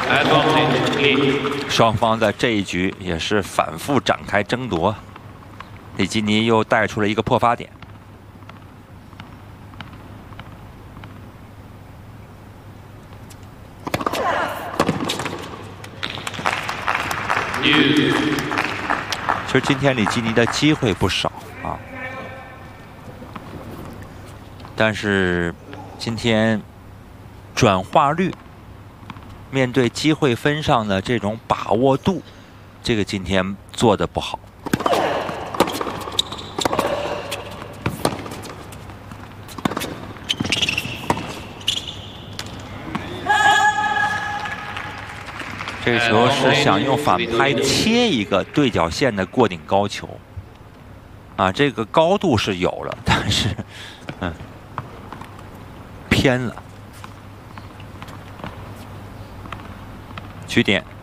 双方在这一局也是反复展开争夺，里基尼又带出了一个破发点。其实今天里基尼的机会不少啊，但是今天转化率。 面对机会分上的这种把握度，这个今天做的不好。这个球是想用反拍切一个对角线的过顶高球，啊，这个高度是有了，但是，偏了。取点。